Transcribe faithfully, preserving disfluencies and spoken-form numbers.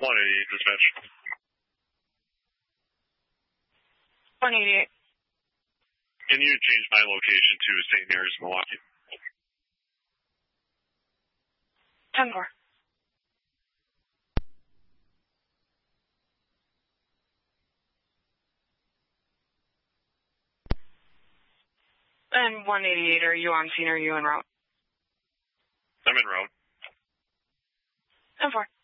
one eighty-eight, dispatch. one eighty-eight. Can you change my location to Saint Mary's, Milwaukee? ten four. And one eighty-eight, are you on scene or are you en route? I'm en route. ten four.